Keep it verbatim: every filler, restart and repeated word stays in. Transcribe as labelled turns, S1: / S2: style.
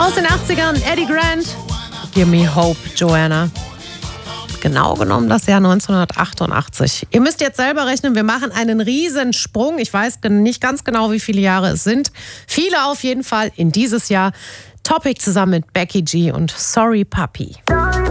S1: Aus den achtzigern, Eddie Grant, Give Me Hope, Joanna. Genau genommen das Jahr neunzehnhundertachtundachtzig. Ihr müsst jetzt selber rechnen, wir machen einen Riesensprung. Ich weiß nicht ganz genau, wie viele Jahre es sind. Viele auf jeden Fall in dieses Jahr. Topic zusammen mit Becky G und Sorry Puppy.